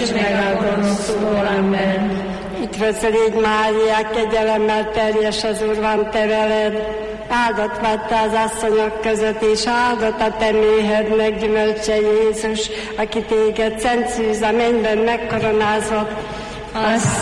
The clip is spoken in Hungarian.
meg a gonosztól. Amen. Üdvözöl légy, Mária, kegyelemmel teljes, az Úr van te veled. Áldott vagy te az asszonyok között, és áldott a te méhednek gyümölcse Jézus, aki téged szent szűz a mennyben megkoronázott. A